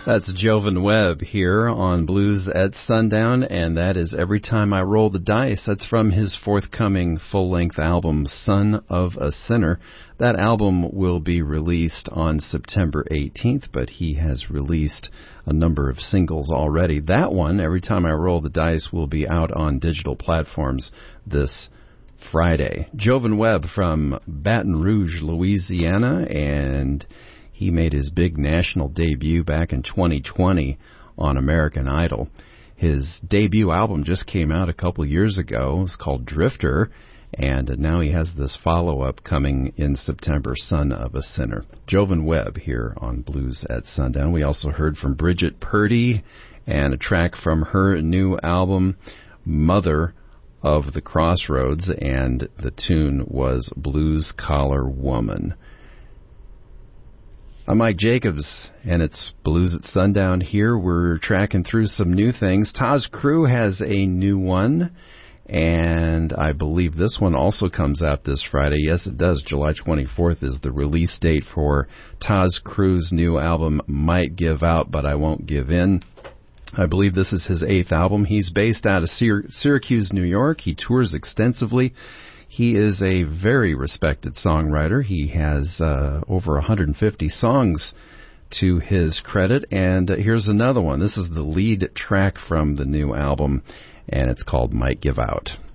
That's Jovan Webb here on Blues at Sundown, and that is Every Time I Roll the Dice. That's from his forthcoming full-length album, Son of a Sinner. That album will be released on September 18th, but he has released a number of singles already. That one, Every Time I Roll the Dice, will be out on digital platforms this Friday. Jovan Webb from Baton Rouge, Louisiana, and he made his big national debut back in 2020 on American Idol. His debut album just came out a couple years ago. It's called Drifter, and now he has this follow-up coming in September, Son of a Sinner. Jovan Webb here on Blues at Sundown. We also heard from Bridget Purdy and a track from her new album, Mother of the Crossroads, and the tune was Blues Collar Woman. I'm Mike Jacobs, and it's Blues at Sundown here. We're tracking through some new things. Taz Crew has a new one, and I believe this one also comes out this Friday. Yes, it does. July 24th is the release date for Taz Crew's new album, Might Give Out, But I Won't Give In. I believe this is his 8th album. He's based out of Syracuse, New York. He tours extensively. He is a very respected songwriter. He has over 150 songs to his credit. And here's another one. This is the lead track from the new album, and it's called Might Give Out.